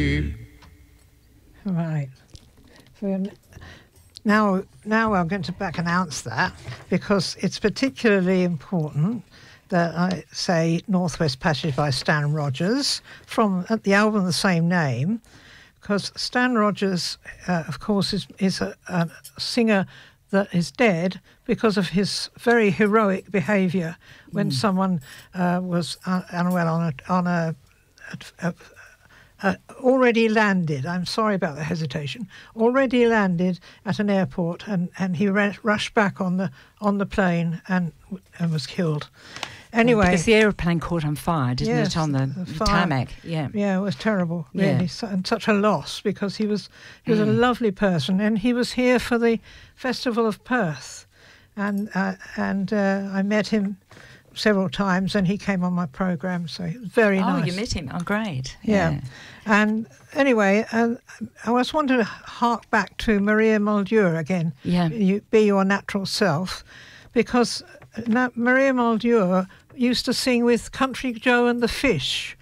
Right. Now I'm going to back announce that because it's particularly important that I say Northwest Passage by Stan Rogers from the album of the same name, because Stan Rogers, of course, is a singer that is dead because of his very heroic behaviour when someone was unwell on a already landed. I'm sorry about the hesitation. Already landed at an airport, and he rushed back on the plane and was killed. Anyway, because the aeroplane caught on fire, didn't it, on the tarmac? Yeah, it was terrible, really, and such a loss because he was a lovely person, and he was here for the Festival of Perth, and I met him several times, and he came on my programme, so it was very nice. Oh, you met him? Oh, great. Yeah. And anyway, I just wanted to hark back to Maria Muldaur again. Yeah. Be Your Natural Self, because Maria Muldaur used to sing with Country Joe and the Fish.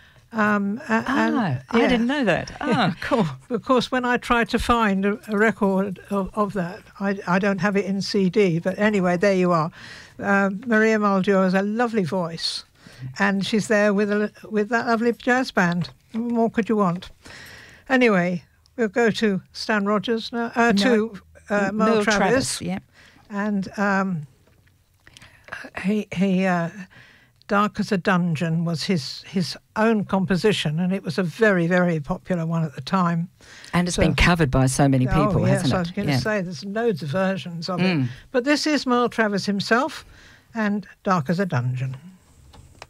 I didn't know that. Yeah, cool. Of course, when I tried to find a record of that, I don't have it in CD, but anyway, there you are. Maria Muldaur has a lovely voice, and she's there with that lovely jazz band. What more could you want? Anyway, we'll go to Stan Rogers now, to Merle Travis. Yeah. And he Dark as a Dungeon was his own composition, and it was a very, very popular one at the time. And it's been covered by so many people, hasn't it? I was going to say, there's loads of versions of it. But this is Merle Travis himself, and Dark as a Dungeon.